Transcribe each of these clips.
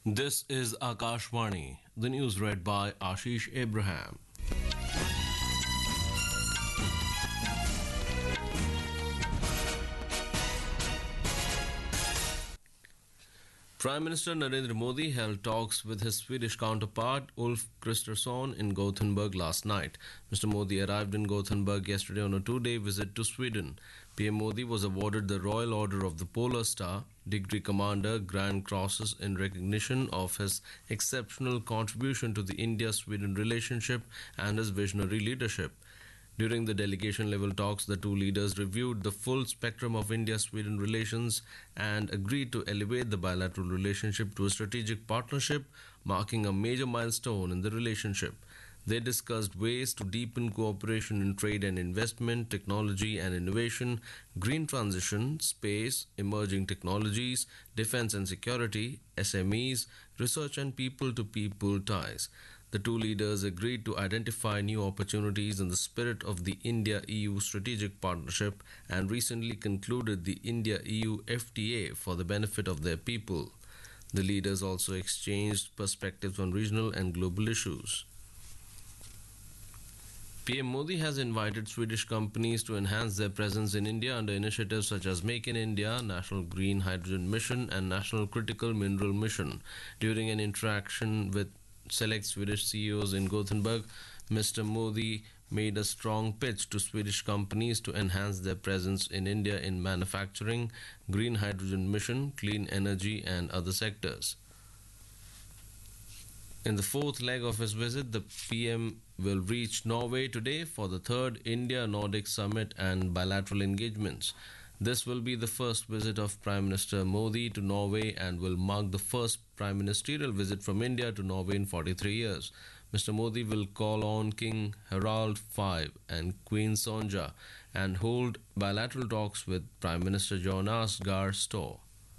This is Akashvani. The news read by Ashish Abraham. Prime Minister Narendra Modi held talks with his Swedish counterpart Ulf Kristersson in Gothenburg last night. Mr. Modi arrived in Gothenburg yesterday on a two-day visit to Sweden. PM Modi was awarded the Royal Order of the Polar Star, Degree Commander, Grand Crosses in recognition of his exceptional contribution to the India-Sweden relationship and his visionary leadership. During the delegation-level talks, the two leaders reviewed the full spectrum of India-Sweden relations and agreed to elevate the bilateral relationship to a strategic partnership, marking a major milestone in the relationship. They discussed ways to deepen cooperation in trade and investment, technology and innovation, green transition, space, emerging technologies, defense and security, SMEs, research and people-to-people ties. The two leaders agreed to identify new opportunities in the spirit of the India-EU strategic partnership and recently concluded the India-EU FTA for the benefit of their people. The leaders also exchanged perspectives on regional and global issues. PM Modi has invited Swedish companies to enhance their presence in India under initiatives such as Make in India, National Green Hydrogen Mission and National Critical Mineral Mission. During an interaction with select Swedish CEOs in Gothenburg, Mr. Modi made a strong pitch to Swedish companies to enhance their presence in India in manufacturing, green hydrogen mission, clean energy and other sectors. In the fourth leg of his visit, the PM will reach Norway today for the third India-Nordic Summit and bilateral engagements. This will be the first visit of Prime Minister Modi to Norway and will mark the first prime ministerial visit from India to Norway in 43 years. Mr. Modi will call on King Harald V and Queen Sonja and hold bilateral talks with Prime Minister Jonas Gahr Støre.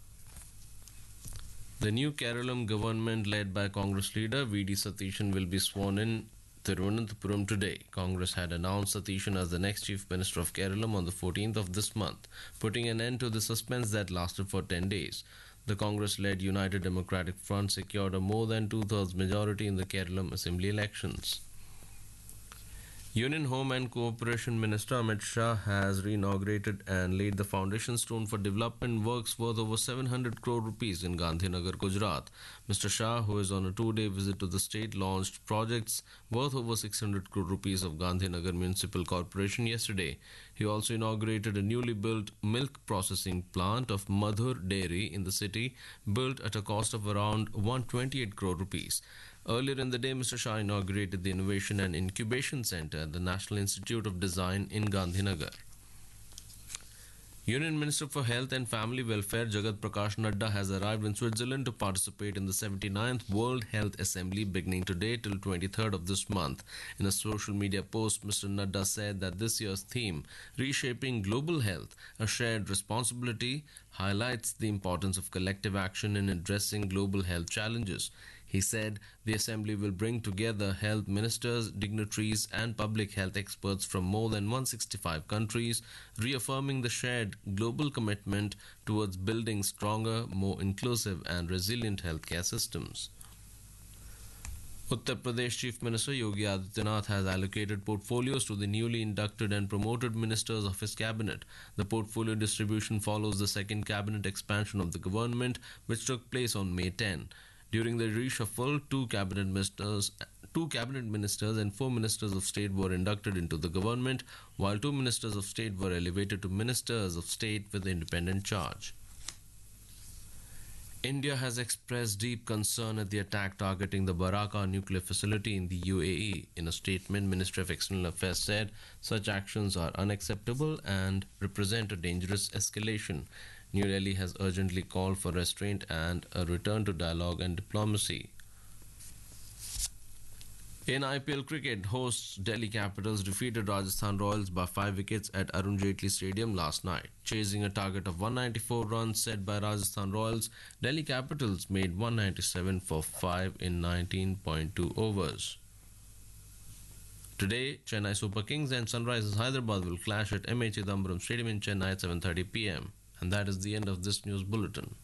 The new Kerala government led by Congress leader V.D. Satishan will be sworn in Thiruvananthapuram today. Congress had announced Satishan as the next Chief Minister of Kerala on the 14th of this month, putting an end to the suspense that lasted for 10 days. The Congress-led United Democratic Front secured a more than two-thirds majority in the Kerala Assembly elections. Union Home and Cooperation Minister Amit Shah has re-inaugurated and laid the foundation stone for development works worth over 700 crore rupees in Gandhinagar, Gujarat. Mr. Shah, who is on a two-day visit to the state, launched projects worth over 600 crore rupees of Gandhinagar Municipal Corporation yesterday. He also inaugurated a newly built milk processing plant of Madhur Dairy in the city, built at a cost of around 128 crore rupees. Earlier in the day, Mr. Shah inaugurated the Innovation and Incubation Center at the National Institute of Design in Gandhinagar. Union Minister for Health and Family Welfare Jagat Prakash Nadda has arrived in Switzerland to participate in the 79th World Health Assembly beginning today till 23rd of this month. In a social media post, Mr. Nadda said that this year's theme, Reshaping Global Health, a Shared Responsibility, highlights the importance of collective action in addressing global health challenges. He said the assembly will bring together health ministers, dignitaries and public health experts from more than 165 countries, reaffirming the shared global commitment towards building stronger, more inclusive and resilient healthcare systems. Uttar Pradesh Chief Minister Yogi Adityanath has allocated portfolios to the newly inducted and promoted ministers of his cabinet. The portfolio distribution follows the second cabinet expansion of the government, which took place on May 10. During the reshuffle, two cabinet ministers and 4 ministers of state were inducted into the government, while 2 ministers of state were elevated to ministers of state with independent charge. India has expressed deep concern at the attack targeting the Barakah nuclear facility in the UAE. In a statement, Ministry of External Affairs said such actions are unacceptable and represent a dangerous escalation. New Delhi has urgently called for restraint and a return to dialogue and diplomacy. In IPL cricket, hosts Delhi Capitals defeated Rajasthan Royals by 5 wickets at Arun Jaitley Stadium last night. Chasing a target of 194 runs set by Rajasthan Royals, Delhi Capitals made 197 for 5 in 19.2 overs. Today, Chennai Super Kings and Sunrisers Hyderabad will clash at M.A. Chidambaram Stadium in Chennai at 7:30 p.m. And that is the end of this news bulletin.